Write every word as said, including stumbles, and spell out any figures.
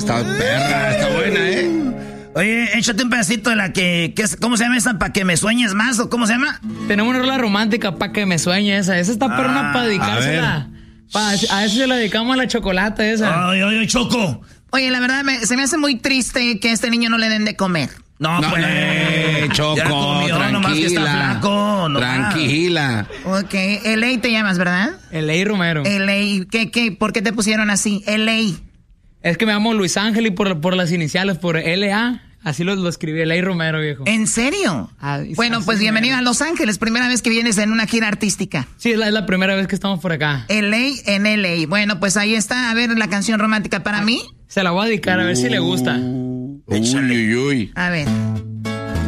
está perra, está buena, ¿eh? Oye, échate un pedacito de la que, que ¿cómo se llama esa? ¿Para que me sueñes más o cómo se llama? Tenemos una rola romántica para que me sueñe esa. Esa está perrona Ah, para dedicársela. Pa, a eso se la dedicamos a la Chocolata esa. Ay, ay, ay, Choco. Oye, la verdad, me, se me hace muy triste que a este niño no le den de comer. No, No, pues. eh, Choco, ya comió, nomás que está tranquila. flaco, no Tranquila. Ok, L A te llamas, ¿verdad? L A Romero. L A, ¿qué, qué? ¿Por qué te pusieron así? L A. Es que me llamo Luis Ángel y por, por las iniciales, por L A, así lo, lo escribí, L A Romero, viejo. ¿En serio? Ah, bueno, así pues mero. bienvenido a Los Ángeles, primera vez que vienes en una gira artística. Sí, es la, es la primera vez que estamos por acá. L A en L A. Bueno, pues ahí está, a ver la canción romántica para mí. Se la voy a dedicar a ver si le gusta. Uy, uy, uy. A ver.